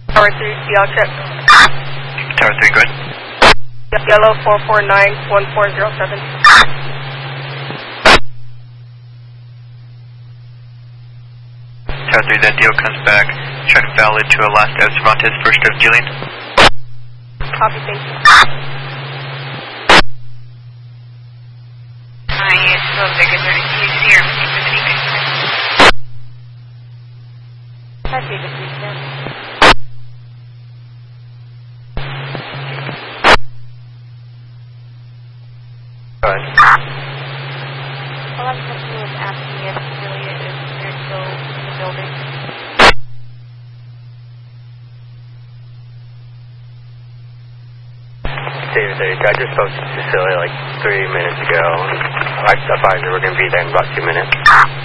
Tower 3, CL check. Tower 3, go ahead. Yellow 449-1407. Tower 3, that deal comes back. Check valid to Alaska Cervantes, first of Jillian. Copy, thank you. Hi, it's Slow Digger 32 here. Hi, David, please, sir. Go ahead. Well, I'm customer was asking if Julia is there still in the building. David 32, I just spoke to Cecilia like 3 minutes ago. I advised her we're going to be there in about 2 minutes.